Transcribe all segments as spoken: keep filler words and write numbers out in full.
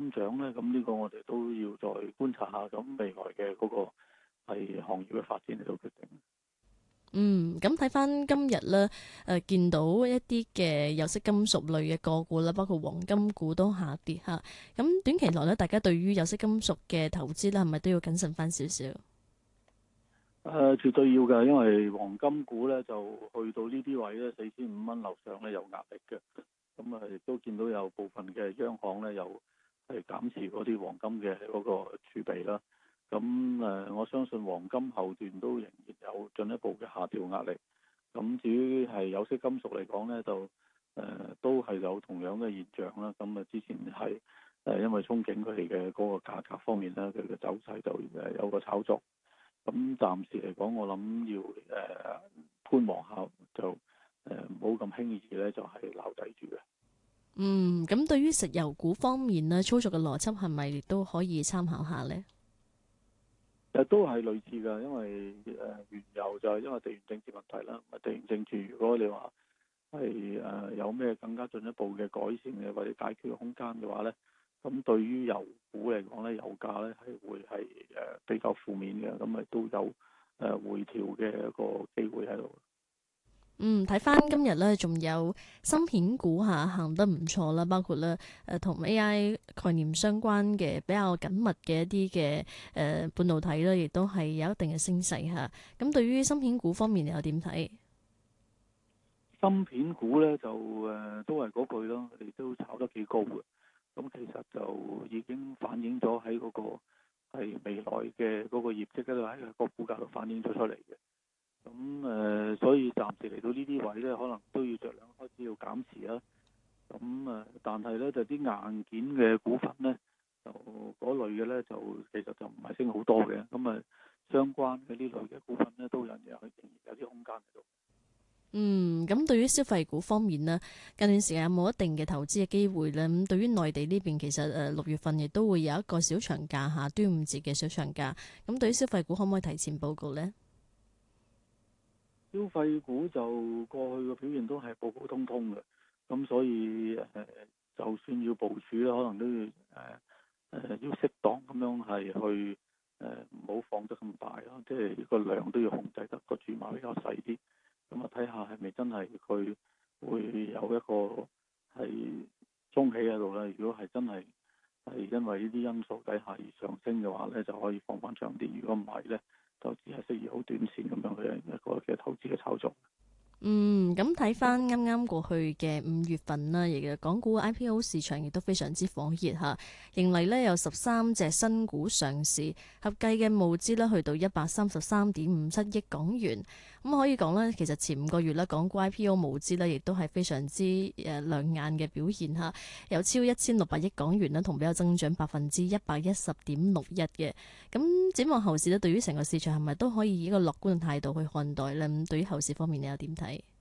增長咧？咁呢個我哋都要再觀察下，咁未來嘅嗰個係行業嘅發展嚟到決定。 嗯，咁睇翻今日咧，誒、呃、見到一啲嘅有色金屬類嘅個股啦，包括黃金股都下跌嚇。咁短期內咧，大家對於有色金屬嘅投資咧，係咪都要謹慎翻少少？誒、 呃，絕對要㗎，因為黃金股咧就去到呢啲位咧，四千五蚊樓上咧有壓力嘅。咁啊，亦都見到有部分嘅央行咧，又係減持嗰啲黃金嘅嗰個儲備啦。咁誒，我相信黃金後段都仍然有進一步嘅下調壓力。咁至於係有色金屬嚟講咧，就誒、呃、都係有同樣嘅現象啦。咁啊，之前係誒因為憧憬佢哋嘅嗰個價格方面咧，佢嘅走勢就誒有個炒作。咁暫時嚟講，我諗要誒、呃、觀望下，就誒唔好咁輕易咧，就係撈底住嘅。 嗯，咁對於石油股方面咧，操作嘅邏輯係咪亦都可以參考下呢？ 誒都係類似㗎，因為誒原油就係因為地緣政治問題啦。地緣政治如果你話係誒有咩更加進一步嘅改善嘅或者解決嘅空間嘅話咧，咁對於油股嚟講咧，油價咧係會係誒比較負面嘅，咁咪都有誒回調嘅一個機會喺度。 嗯，睇翻今日咧，仲有芯片股下行得唔錯啦，包括咧誒同 A I 概念相關嘅比較緊密嘅一啲嘅誒半導體咧，亦都係有一定嘅升勢嚇。咁對於芯片股方面，你又點睇？ 芯片股咧就誒、呃、都係嗰句咯，你都炒得幾高嘅。咁其實就已經反映咗喺嗰個係未來嘅嗰個業績嗰度喺個股價度反映咗出嚟嘅。咁誒、呃，所以暫時嚟到呢啲位咧，可能都要着量開始要減持啦。咁誒，但係咧就啲硬件嘅股份咧，就嗰類嘅咧就其實就唔係升好多嘅。咁誒，相關嘅呢類嘅股份咧，都有人仍然有啲空間喺度。 嗯，咁對於消費股方面呢，近段時間有冇一定嘅投資嘅機會呢？咁對於內地呢邊，其實誒六月份亦都會有一個小長假嚇，端午節嘅小長假。咁對於消費股可唔可以提前報告呢？ 消費股就過去嘅表現都係普普通通嘅，咁所以誒、呃，就算要部署咧，可能都要誒誒、呃呃、要適當咁樣係去誒唔好放得咁大咯，即係個量都要控制得個注碼比較細啲，咁啊睇下係咪真係佢會有一個係中起喺度咧？如果係真係係因為呢啲因素底下而上升嘅話咧，就可以放翻長啲；如果唔係咧，就只係適宜好短線咁樣嘅一個嘅投資嘅炒作。 嗯，咁睇翻啱啱過去嘅五月份啦，亦嘅港股 I P O 市場亦都非常之火熱嚇，迎嚟呢有十三隻新股上市，合計嘅募資呢去到一百三十三點五七億港元。咁可以講呢，其實前五個月呢，港股 I P O 募資呢亦都係非常之誒亮眼嘅表現嚇，有超一千六百億港元呢，同比有增長百分之一百一十點六一嘅。咁展望後市呢，對於成個市場係咪都可以以一個樂觀嘅態度去看待呢？咁對於後市方面，你又點睇？誒、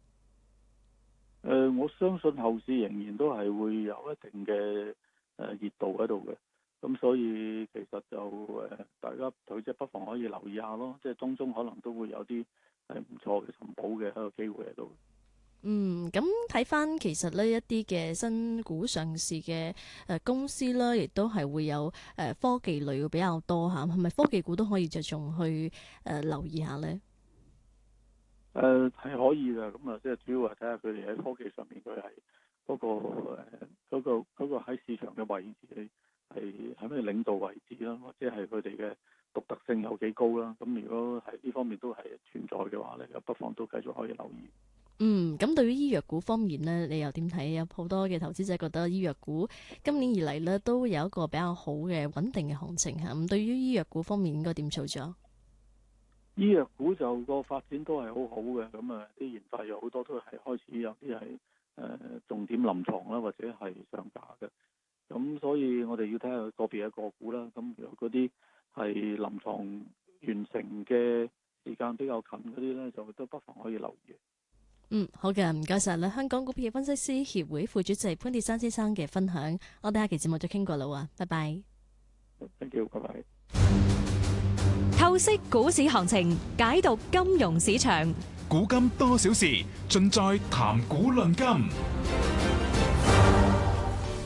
呃，我相信後市仍然都係會有一定嘅誒熱度喺度嘅，咁所以其實就誒、呃、大家佢即係不妨可以留意下咯，即係當中可能都會有啲係唔錯嘅尋寶嘅一個機會喺度。 嗯，咁睇翻其實呢一啲嘅新股上市嘅誒公司啦，亦都係會有誒科技類會比較多嚇，係咪科技股都可以着重去誒、呃、留意下呢？ 誒係、呃、可以嘅，咁啊，即係主要係睇下佢哋喺科技上面佢係嗰個誒嗰、呃嗰個喺、嗰個、市場嘅位置係係咩領導位置啦，或者係佢哋嘅獨特性有幾高啦。咁如果喺呢方面都係存在嘅話咧，就不妨都繼續可以留意。 嗯，咁對於醫藥股方面呢，你又點睇？有好多嘅投資者覺得醫藥股今年以嚟呢都有一個比較好嘅穩定嘅行情嚇。咁對於醫藥股方面應該點操作？ 醫藥股就個發展都係好好嘅，咁啊啲研發有好多都係開始有啲係誒重點臨床啦，或者係上架嘅。咁所以我哋要睇下個別嘅個股啦。咁如果嗰啲係臨床完成嘅時間比較近嗰啲咧，就都不妨可以留意。 嗯，好嘅，唔該晒啦。香港股票分析師協會副主席潘鐵珊先生嘅分享，我哋下期節目再傾過啦喎，拜拜。 Thank you，拜拜。 透析股市行情，解讀金融市場， 古今多少事，盡在談股論金。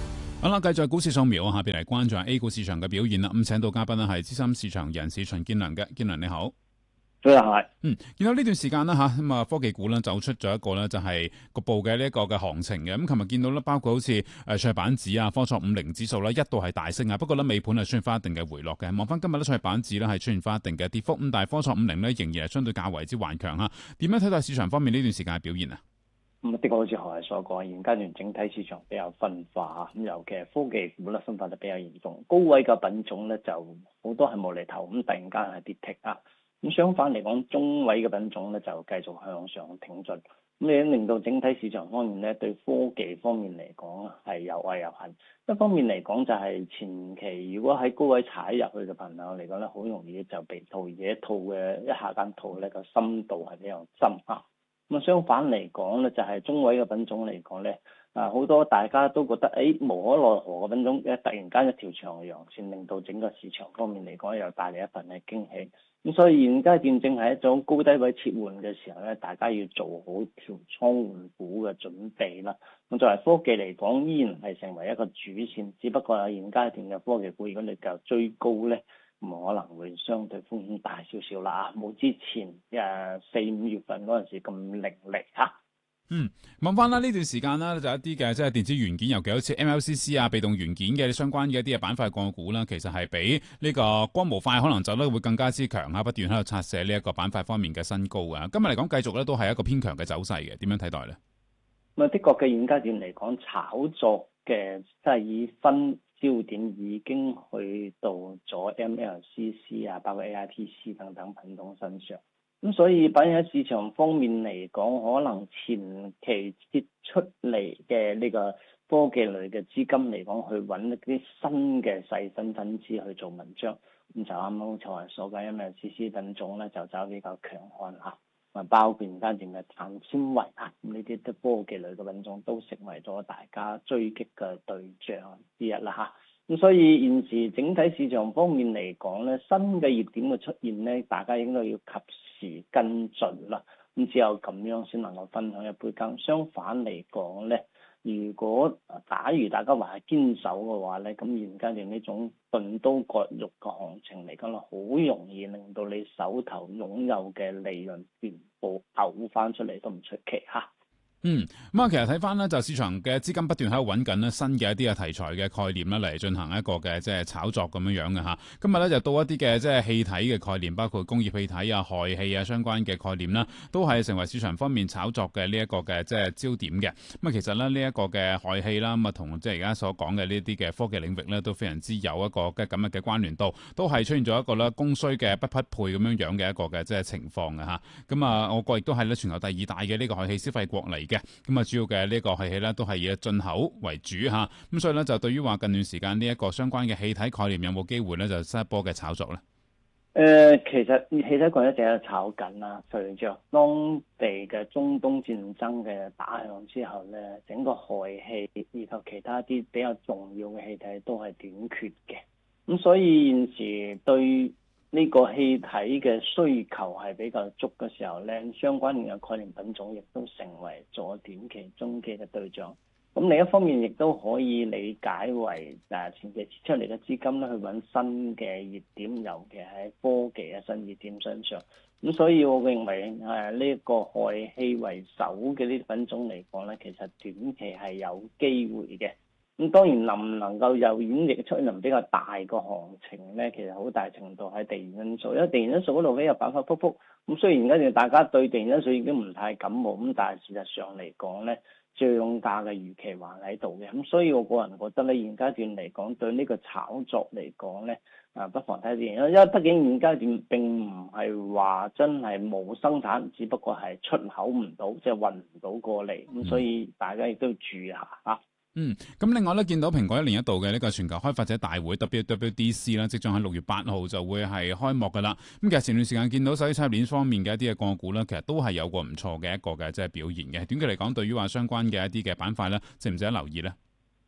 好啦，繼續股市掃描，下邊嚟關注下 A 股市場嘅表現啦。咁請到嘉賓呢係資深市場人士秦建良嘅，建良你好。 早晨係。 嗯，見到呢段時間啦吓，咁啊科技股咧走出咗一個咧就係局部嘅呢一個嘅行情嘅。咁琴日見到咧，包括好似誒創業板指啊、科創五零指數咧，一度係大升啊，不過咧尾盤係出現翻一定嘅回落嘅。望翻今日咧創業板指咧係出現翻一定嘅跌幅，咁但係科創五零咧仍然係相對較為之頑強吓。點樣睇待市場方面呢段時間嘅表現啊？ 咁的確好似何毅所講，現階段整體市場比較分化嚇，咁尤其係科技股咧分化得比較嚴重，高位嘅品種咧就好多係無厘頭，咁突然間係跌停啊。咁相反嚟講，中位嘅品種咧就繼續向上挺進，咁你令到整體市場方面咧對科技方面嚟講係有愛有恨。一方面嚟講就係前期如果喺高位踩入去嘅朋友嚟講咧，好容易就被套，而且套嘅一下間套咧個深度係比較深啊。咁相反嚟講咧，就係、是、中位嘅品種嚟講咧，啊好多大家都覺得誒、哎、無可奈何嘅品種，一突然間一條長嘅陽線，令到整個市場方面嚟講又帶嚟一份嘅驚喜。咁所以現階段正係一種高低位切換嘅時候咧，大家要做好調倉換股嘅準備啦。咁作為科技嚟講，依然係成為一個主線，只不過係現階段嘅科技股，如果你夠追高咧，咁可能會相對風險大少少啦，冇之前誒四五月份嗰陣時咁凌厲嚇。 嗯，問翻啦，呢段時間啦，就一啲嘅即係電子元件，尤其好似 M L C C 啊、被動元件嘅相關嘅一啲嘅板塊個股啦，其實係比呢個光模塊可能走得會更加之強啊，不斷喺度拆卸呢一個板塊方面嘅新高啊。今日嚟講，繼續咧都係一個偏強嘅走勢嘅，點樣睇待咧？ 咁啊，的確嘅現階段嚟講，炒作嘅即係以分焦點已經去到咗 M L C C 啊，包括 A I T C 等等品種身上。咁所以擺喺市場方面嚟講，可能前期撤出嚟嘅呢個科技類嘅資金嚟講，去揾一啲新嘅細分分支去做文章。咁就啱啱就係所講 M L C C 品種咧，就走比較強悍嚇。啊，包括唔單止嘅碳纖維啊，咁呢啲都科技類嘅品種都成為咗大家追擊嘅對象之一啦嚇。咁所以現時整體市場方面嚟講咧，新嘅熱點嘅出現咧，大家應該要及時跟進啦。咁只有咁樣先能夠分享一杯羹。相反嚟講咧，如果假如大家話係堅守嘅話咧，咁現階段呢種鈍刀割肉嘅行情嚟講咧，好容易令到你手頭擁有嘅利潤全部嘔翻出嚟都唔出奇嚇。 嗯，咁啊，其實睇翻咧，就市場嘅資金不斷喺度揾緊咧新嘅一啲嘅題材嘅概念咧嚟進行一個嘅即係炒作咁樣樣嘅吓。今日咧就到一啲嘅即係氣體嘅概念，包括工業氣體啊、氦氣啊相關嘅概念啦，都係成為市場方面炒作嘅呢一個嘅即係焦點嘅。咁啊，其實咧呢一個嘅氦氣啦，咁啊同即係而家所講嘅呢啲嘅科技領域咧，都非常之有一個嘅咁嘅嘅關聯度，都係出現咗一個咧供需嘅不匹配咁樣樣嘅一個嘅即係情況嘅吓。咁啊，我國亦都係咧全球第二大嘅呢個氦氣消費國嚟嘅。咁啊，主要嘅呢個氦氣咧都係以進口為主吓，咁所以咧就對於話近段時間呢一個相關嘅氣體概念有冇機會咧就新一波嘅炒作咧？ 誒、呃，其實氣體概念一直喺度炒緊啦。隨着當地嘅中東戰爭嘅打響之後咧，整個氦氣以及其他啲比較重要嘅氣體都係短缺嘅。咁所以現時對呢個氣體嘅需求係比較足嘅時候咧，相關嘅概念品種亦都成為咗短期、中期嘅對象。咁另一方面，亦都可以理解為誒前期撤出嚟嘅資金咧，去揾新嘅熱點，尤其係科技嘅新熱點身上。咁所以我認為誒呢一個氦氣為首嘅呢啲品種嚟講咧，其實短期係有機會嘅。咁當然能唔能夠有演繹出能比較大個行情咧，其實好大程度係地緣因素，因為地緣因素嗰度比較反反覆覆。咁雖然而家大家對地緣因素已經唔太感冒，咁但係事實上嚟講咧，漲價嘅預期還喺度嘅。咁所以我個人覺得咧，現階段嚟講對呢個炒作嚟講咧，啊不妨睇啲，因為畢竟現階段並唔係話真係冇生產，只不過係出口唔到，即係運唔到過嚟。咁所以大家亦都要注意下啊。 嗯，咁另外咧，見到蘋果一年一度嘅呢個全球開發者大會 W W D C 啦，即將喺六月八號就會係開幕噶啦。咁其實前段時間見到手機產業鏈方面嘅一啲嘅個股咧，其實都係有個唔錯嘅一個嘅即係表現嘅。短期嚟講，對於話相關嘅一啲嘅板塊咧，值唔值得留意咧？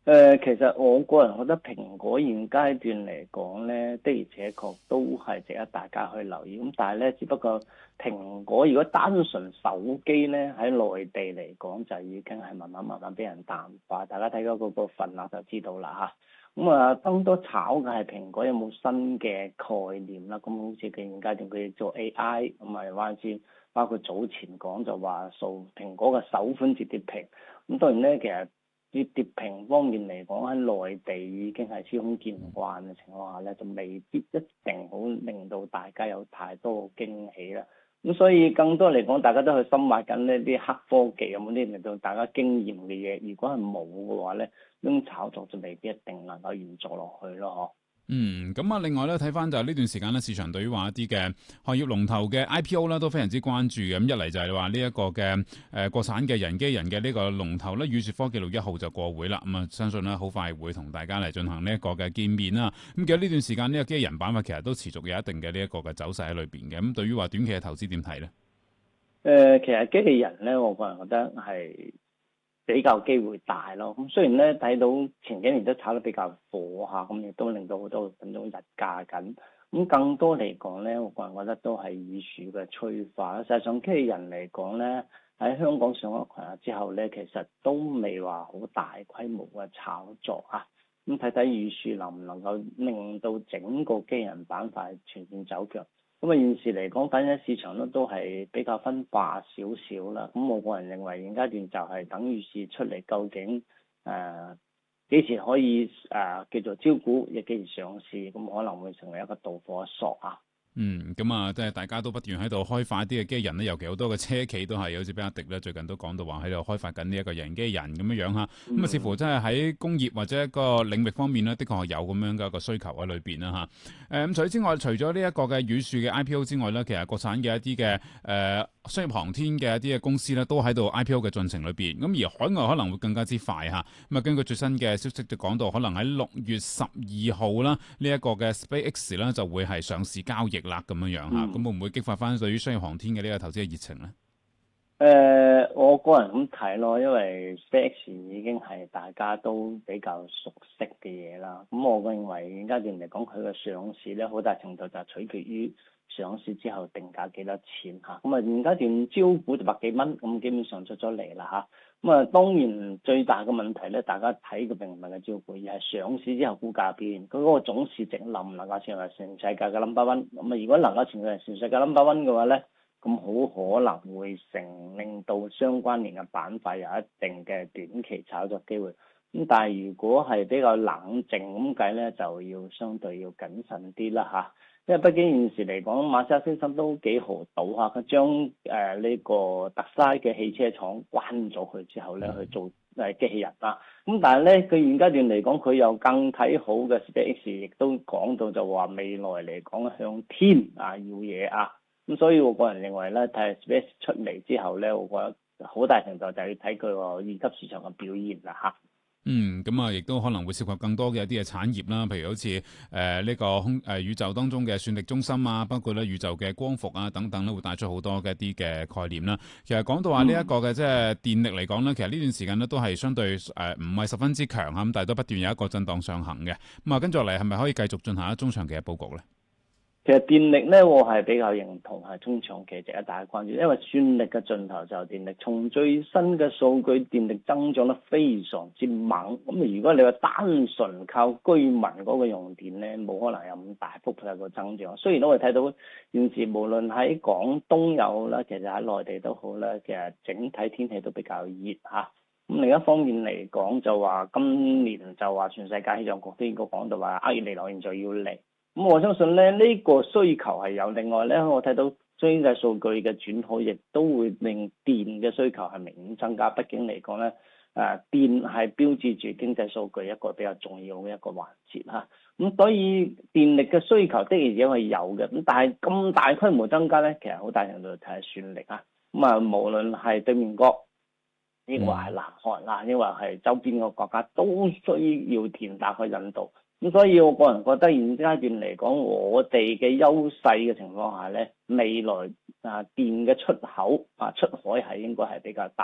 誒、呃，其實我個人覺得蘋果現階段嚟講咧，的而且確都係值得大家去留意。咁但係咧，只不過蘋果如果單純手機咧，喺內地嚟講就已經係慢慢慢慢俾人淡化。大家睇咗嗰個份額就知道啦嚇。咁啊，更多炒嘅係蘋果有冇新嘅概念啦。咁好似佢現階段佢做 A I，咁啊還是包括早前講就話數蘋果嘅首款折疊屏。咁當然咧，其實折疊屏方面嚟講，喺內地已經係司空見慣嘅情況下咧，就未必一定好令到大家有太多驚喜啦。咁所以更多嚟講，大家都去深挖緊呢啲黑科技有冇啲令到大家驚豔嘅嘢。如果係冇嘅話咧，呢種炒作就未必一定能夠延續落去咯。 嗯，咁啊，另外咧睇翻就係呢段時間咧，市場對於話一啲嘅行業龍頭嘅 I P O 咧都非常之關注嘅。咁一嚟就係話呢一個嘅誒、呃、國產嘅人機人嘅呢個龍頭咧，宇捷科技六一號就過會啦。咁、嗯、啊，相信咧好快會同大家嚟進行呢一個嘅見面啦。咁其實呢段時間呢個機器人板塊其實都持續有一定嘅呢一個嘅走勢喺裏邊嘅。咁對於話短期嘅投資點睇咧？誒、 呃，其實機器人咧，我個人覺得係比較機會大咯，咁雖然咧睇到前幾年都炒得比較火下，咁亦都令到好多品種日價緊，咁更多嚟講咧，我個人覺得都係與樹嘅催化。實際上機器人嚟講咧，喺香港上咗群之後咧，其實都未話好大規模嘅炒作啊。咁睇睇與樹能唔能夠令到整個機器人板塊全面走強。咁啊，現時嚟講，反映市場咧都係比較分化少少啦。咁我個人認為，現階段就係等於是出嚟，究竟誒幾、呃、時可以誒、呃、叫做招股，亦幾時上市，咁可能會成為一個導火索啊。 嗯，咁啊，即係大家都不斷喺度開發一啲嘅機器人咧，尤其好多嘅車企都係，好似比亞迪咧，最近都講到話喺度開發緊呢一個人機人咁樣樣嚇。咁、嗯、啊，似乎真係喺工業或者一個領域方面呢，的確係有咁樣嘅一個需求喺裏邊啦嚇。誒咁除此之外，除咗呢一個嘅宇樹嘅 I P O 之外呢，其實國產嘅一啲嘅誒商業航天嘅一啲嘅公司呢，都喺度 I P O 嘅進程裏邊。咁而海外可能會更加之快嚇。咁啊，根據最新嘅消息就講到，可能喺六月十二號啦，呢一個嘅 SpaceX 咧就會係上市交易啦，咁樣樣嚇，咁、嗯、會唔會激發翻對於商業航天嘅呢個投資嘅熱情咧？ 誒、呃，我個人咁睇咯，因為 SpaceX 已經係大家都比較熟悉嘅嘢啦。咁我認為現階段嚟講，佢嘅上市咧，好大程度就係取決於上市之後定價幾多錢嚇。咁啊，現階段招股就百幾蚊，咁基本上出咗嚟啦嚇。咁啊，當然最大嘅問題咧，大家睇嘅並唔係個招股，而係上市之後股價變，佢嗰個總市值能唔能夠成為全世界嘅 number one？ 咁啊，如果能夠成為全世界 number one 嘅話咧，咁好可能會成令到相關聯嘅板塊有一定嘅短期炒作機會。咁但係如果係比較冷靜咁計咧，就要相對要謹慎啲啦嚇。因為畢竟現時嚟講，馬斯克先生都幾豪賭嚇，佢將誒呢、呃這個特斯拉嘅汽車廠關咗佢之後咧，去做誒機器人啦。咁但係咧，佢現階段嚟講，佢又更睇好嘅 SpaceX，亦都講到就話未來嚟講向天啊要嘢啊。咁所以我個人認為咧，睇 SpaceX 出嚟之後咧，我覺得好大程度就要睇佢個二級市場嘅表現啦嚇。 嗯，咁啊，亦都可能會涉及更多嘅一啲嘅產業啦，譬如好似誒呢個空誒、呃、宇宙當中嘅算力中心啊，包括咧宇宙嘅光伏啊等等咧，會帶出好多嘅一啲嘅概念啦。其實講到話呢一個嘅即係電力嚟講咧，其實呢段時間咧都係相對誒唔係十分之強嚇，咁但係都不斷有一個震盪上行嘅。咁啊，跟住落嚟係咪可以繼續進行一中長期嘅佈局咧？ 其實電力咧，我係比較認同係中長期值得大家關注，因為算力嘅盡頭就係電力。從最新嘅數據，電力增長得非常之猛。咁如果你話單純靠居民嗰個用電咧，冇可能有咁大幅嘅個增長。雖然我哋睇到現時無論喺廣東有啦，其實喺內地都好啦，其實整體天氣都比較熱嚇。咁另一方面嚟講，就話今年就話全世界氣象局都應該講到話厄爾尼諾現在要嚟。咁我相信咧，呢、這個需求係有。另外咧，我睇到經濟數據嘅轉好，亦都會令電嘅需求係明顯增加。畢竟嚟講咧，誒、呃、電係標誌住經濟數據一個比較重要嘅一個環節嚇。咁、啊、所以電力嘅需求的而且確係有嘅。咁但係咁大規模增加咧，其實好大程度睇係算力啊。咁啊，無論係對面國，抑或係南韓啦，抑或係周邊嘅國家，都需要電打去引導。咁所以我個人覺得現階段嚟講，我哋嘅優勢嘅情況下咧，未來啊電嘅出口啊出海係應該係比較大。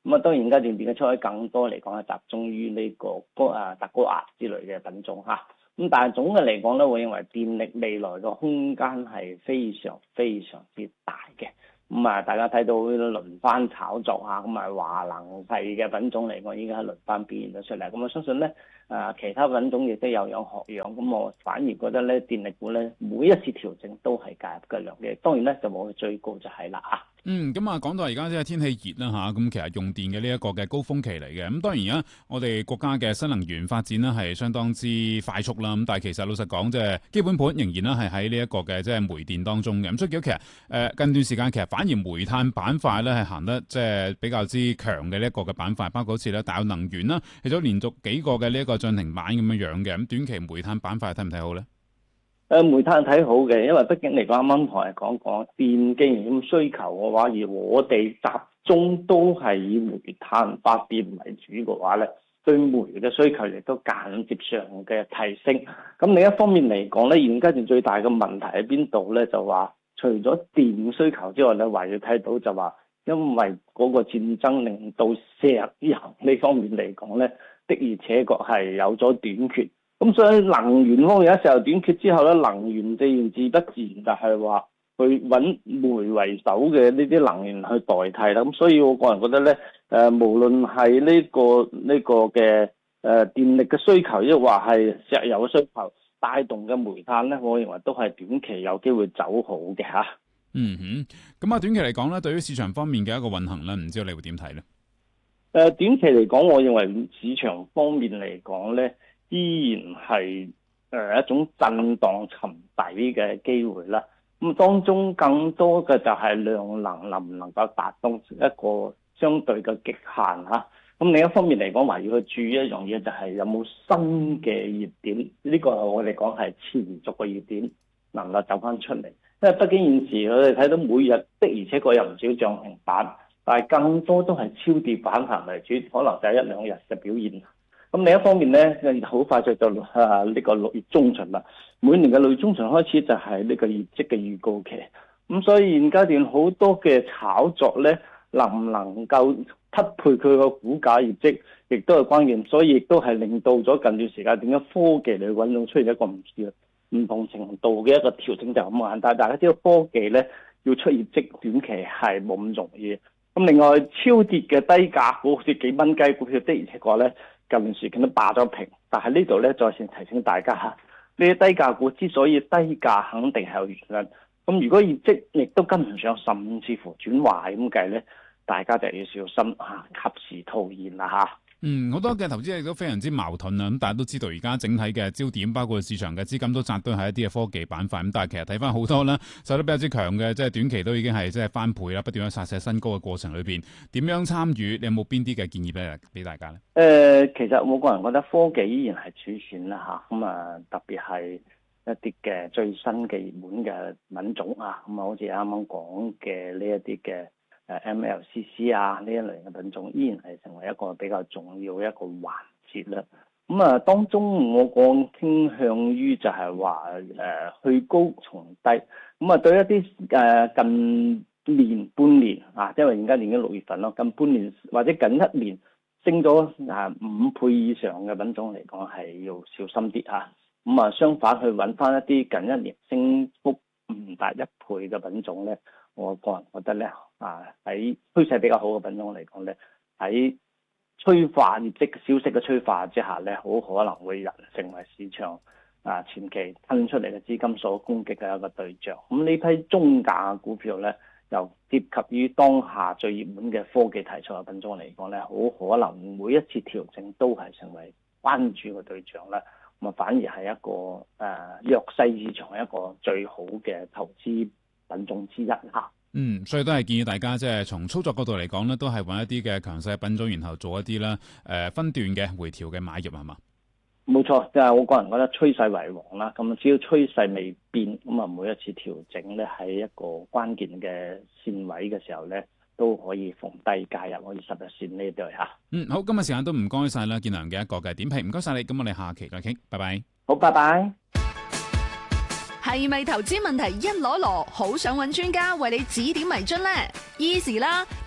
咁啊，當然而家電電嘅出海更多嚟講係集中於呢個高啊特高壓之類嘅品種嚇。咁但係總嘅嚟講咧，我認為電力未來嘅空間係非常非常之大嘅。咁啊，大家睇到輪番炒作嚇，咁啊華能系嘅品種嚟講，已經喺輪番表現咗出嚟。咁我相信咧，啊其他品種亦都有樣學樣。咁我反而覺得咧，電力股咧每一次調整都係介入嘅量嘅。當然咧就冇去追高就係啦啊。 嗯，咁啊，講到而家即係天氣熱啦吓，咁其實用電嘅呢一個嘅高峰期嚟嘅。咁當然而家我哋國家嘅新能源發展呢係相當之快速啦。咁但係其實老實講，即係基本盤仍然咧係喺呢一個嘅即係煤電當中嘅。咁所以其實誒近段時間其實反而煤炭板塊咧係行得即係比較之強嘅呢一個嘅板塊，包括好似咧大有能源啦，其實連續幾個嘅呢一個漲停板咁樣樣嘅。咁短期煤炭板塊睇唔睇好咧？ 誒煤炭睇好嘅，因為畢竟嚟講，啱啱同你講講電既然咁需求嘅話，而我哋集中都係以煤炭發電為主嘅話咧，對煤嘅需求亦都間接上嘅提升。咁另一方面嚟講咧，現階段最大嘅問題喺邊度咧？就話除咗電需求之外咧，還要睇到就話，因為嗰個戰爭令到石油呢方面嚟講咧，的而且確係有咗短缺。咁所以能源方面有石油短缺之後咧，能源自然自不自然就係話去揾煤為首嘅呢啲能源去代替啦。咁所以我個人覺得咧，誒、呃、無論係呢、這個呢、這個嘅誒、呃、電力嘅需求，亦或係石油嘅需求帶動嘅煤炭咧，我認為都係短期有機會走好嘅嚇。 嗯哼，咁啊短期嚟講咧，對於市場方面嘅一個運行咧，唔知道你會點睇咧？誒、 呃、短期嚟講，我認為市場方面嚟講咧，依然係誒一種震盪沉底嘅機會啦。咁當中更多嘅就係量能能唔能夠達到一個相對嘅極限嚇。咁另一方面嚟講，還要去注意一樣嘢，就係有冇新嘅熱點。呢個我哋講係持續嘅熱點能夠走翻出嚟。因為畢竟現時我哋睇到每日的而且確有唔少漲停板，但係更多都係超跌反彈為主，可能就係一兩日嘅表現。咁另一方面咧，好快就到啊呢個六月中旬啦。每年嘅六月中旬開始就係呢個業績嘅預告期。咁所以現階段好多嘅炒作咧，能唔能夠匹配佢個股價業績，亦都係關鍵。所以亦都係令到咗近段時間點解科技類運動出現一個唔少唔同程度嘅一個調整就咁簡單。但係大家知道科技咧要出業績，短期係冇咁容易。咁另外超跌嘅低價股，好似幾蚊雞股票的而且確咧，近段時間都霸咗平。但係呢度咧再次提醒大家嚇，呢啲低價股之所以低價，肯定係有原因。咁如果業績亦都跟唔上，甚至乎轉壞咁計咧，大家就要小心嚇，及時套現啦嚇。 嗯，好多嘅投資者都非常之矛盾啊！咁大家都知道而家整體嘅焦點，包括市場嘅資金都扎堆喺一啲嘅科技板塊。咁但係其實睇翻好多啦，受得比較之強嘅，即係短期都已經係即係翻倍啦，不斷喺殺死新高嘅過程裏邊，點樣參與？你有冇邊啲嘅建議俾俾大家咧？誒、 呃，其實我個人覺得科技依然係主選啦嚇。咁啊，特別係一啲嘅最新嘅熱門嘅品種啊，咁啊，好似啱啱講嘅呢一啲嘅。誒 M L C C 啊呢一類嘅品種依然係成為一個比較重要嘅一個環節啦。咁啊，當中我個傾向於就係話誒去高從低。咁啊，對一啲誒近年半年啊，因為而家已經六月份咯，近半年或者近一年升咗啊五倍以上嘅品種嚟講，係要小心啲嚇。咁啊，相反去揾翻一啲近一年升幅唔達一倍嘅品種咧，我個人覺得咧。啊！喺趨勢比較好嘅品種嚟講咧，喺催化業績消息嘅催化之下咧，好可能會人成為市場啊前期吞出嚟嘅資金所攻擊嘅一個對象。咁呢批中價股票咧，又涉及於當下最熱門嘅科技題材嘅品種嚟講咧，好可能每一次調整都係成為關注嘅對象啦。咁啊，反而係一個誒、啊、弱勢市場一個最好嘅投資品種之一嚇。 嗯，所以都係建議大家即係從操作角度嚟講咧，都係揾一啲嘅強勢品種，然後做一啲啦誒分段嘅回調嘅買入係嘛？ 冇錯，即係我個人覺得趨勢為王啦。咁只要趨勢未變，咁啊每一次調整咧喺一個關鍵嘅線位嘅時候咧，都可以逢低介入，可以十日線呢度嚇。嗯， 好，今日時間都唔該晒啦，建良嘅一個嘅點評，唔該晒你。咁我哋下期再傾，拜拜。 好，拜拜。 係咪投資問題一籮籮，好想揾專家為你指點迷津呢？Easy 啦，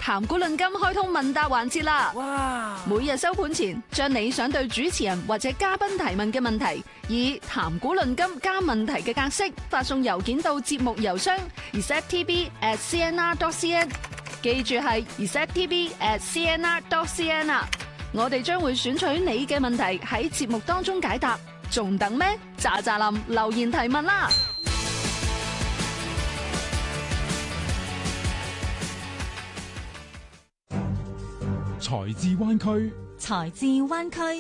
談古論今開通問答環節啦！哇！每日收盤前，將你想對主持人或者嘉賓提問嘅問題，以談古論今加問題嘅格式發送郵件到節目郵箱 r e c e p t v at c n r dot c n， 記住係 r e c e p t v at c n r dot c n 啊！我哋將會選取你嘅問題喺節目當中解答，仲等咩？喳喳林留言提問啦！ 財智灣區， 財智灣區。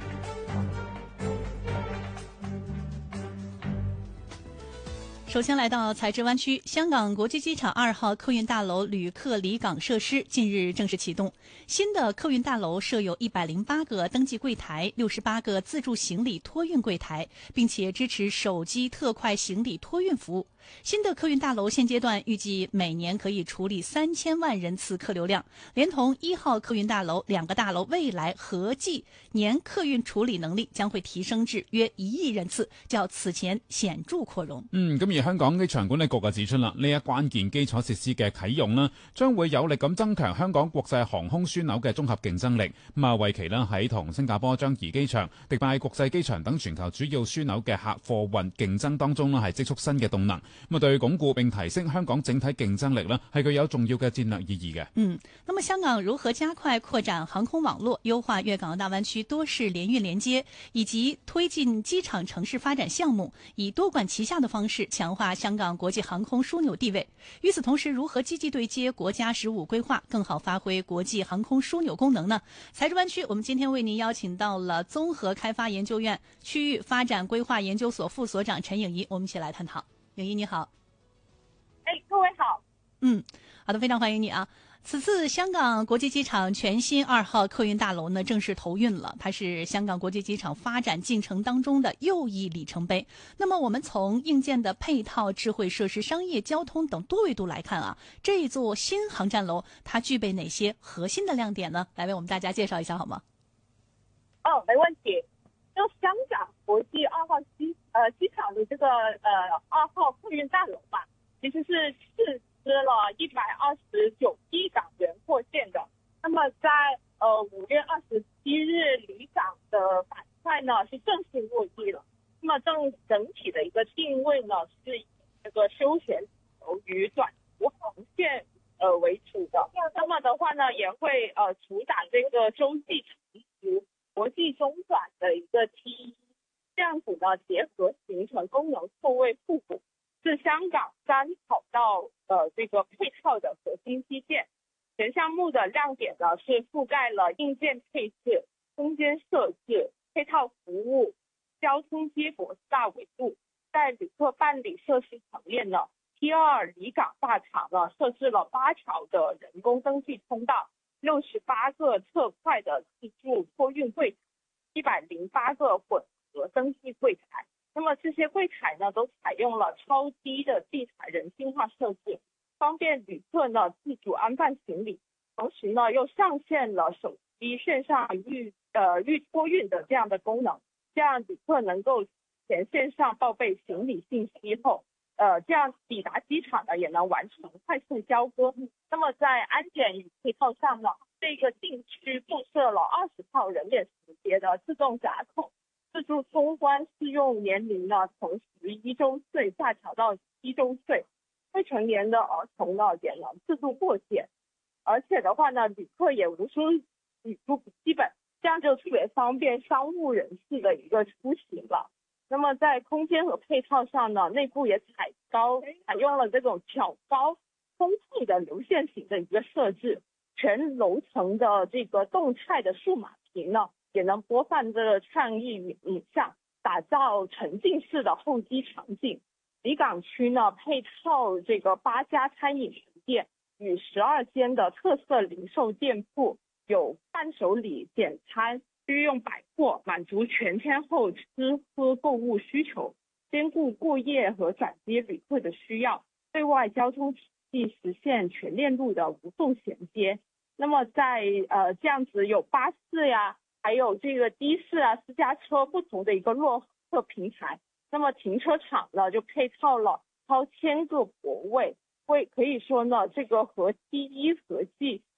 首先來到財智灣區，香港國際機場二號客運大樓旅客離港設施近日正式啟動。新的客運大樓設有一百零八個登記櫃台，六十八個自助行李托運櫃台，並且支持手機特快行李托運服務。新的客運大樓現階段預計每年可以處理三千萬人次客流量，連同一號客運大樓兩個大樓未來合計年客運處理能力將會提升至約一億人次，較此前顯著擴容。 嗯，咁而香港機場管理局就指出啦，呢一關鍵基礎設施嘅啟用啦，將會有力咁增強香港國際航空樞紐嘅綜合競爭力。咁啊，為期啦喺同新加坡樟宜機場、迪拜國際機場等全球主要樞紐嘅客貨運競爭當中啦，係積蓄新嘅動能。咁啊，對鞏固並提升香港整體競爭力呢，係具有重要嘅戰略意義嘅。 嗯，那麼香港如何加快擴展航空網絡，優化粵港澳大灣區多式聯運連接，以及推進機場城市發展項目，以多管齊下的方式強化香港國際航空樞紐地位？與此同時，如何積極對接國家十五規劃，更好發揮國際航空樞紐功能呢？財智灣區，我們今天為您邀請到了綜合開發研究院區域發展規劃研究所副所長陳穎儀，我們一起來探討。穎儀你好。 哎，各位好。 嗯，好的，非常歡迎你啊。此次香港國際機場全新二號客運大樓呢正式投運了，它是香港國際機場發展進程當中的又一里程碑。那麼我們從硬件的配套、智慧設施、商業、交通等多維度來看啊，這一座新航站樓它具備哪些核心的亮點呢？來為我們大家介紹一下好嗎？ 哦，沒問題。就香港國際二號機呃機場的這個呃二號客運大樓吧，其實是斥資了一百二十九億港元擴建的。那麼在呃五月二十七日離港的板塊呢是正式落地了。那麼整整體的一個定位呢是以這個休閒遊與短途航線呃為主的。那麼的話呢也會呃主打這個洲際長途、國際中轉的一個 T 一，這樣子呢結合形成功能錯位互補，是香港三跑道呃這個配套的核心基建。全項目的亮點呢是覆蓋了硬件配置、空間設置、配套服務、交通接駁四大維度。在旅客辦理設施層面呢 ，T 二離港大場呢設置了八條的人工登記通道。六十八個特快的自助托運櫃台，一百零八個混合登記櫃台。那麼這些櫃台呢，都採用了超低的地台人性化設置，方便旅客呢自主安放行李。同時呢，又上線了手機線上預呃預托運的這樣的功能，這樣旅客能夠前線上報備行李信息後，呃，這樣抵達機場呢，也能完成快速交割。那麼在安檢與配套上呢，這個禁區布設了二十套人臉識別的自動閘口，自助通關適用年齡呢，從十一周歲下調到七周歲，未成年的兒童呢，也能自助過檢。而且的話呢，旅客也無需旅途筆記本，這樣就特別方便商務人士的一個出行了。那麼在空間和配套上呢，內部也採高採用了這種挑高豐富的流線型的一個設置，全樓層的這個動態的數碼屏呢，也能播放這個創意影像，打造沉浸式的候機場景。離港區呢，配套這個八家餐飲店與十二間的特色零售店鋪，有伴手禮、簡餐、日用百貨，滿足全天候吃喝購物需求，兼顧過夜和轉接旅客的需要。對外交通體系實現全鏈路的無縫銜接。那麼在呃這樣子有巴士呀，還有這個的士啊、私家車不同的一個落客平台。那麼停車場呢就配套了超千個泊位，會可以說呢這個和 T 一合計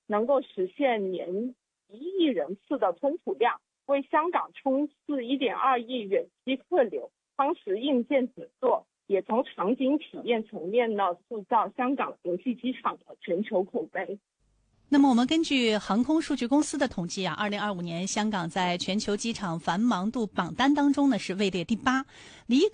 能够实现年一亿人次的吞吐量，为香港冲刺 一点二亿远期客流，夯实硬件底座，也从场景体验层面呢塑造香港国际机场的全球口碑。 那么我们根据航空数据公司的统计啊，二零二五年香港在全球机场繁忙度榜单当中呢是位列第八，离港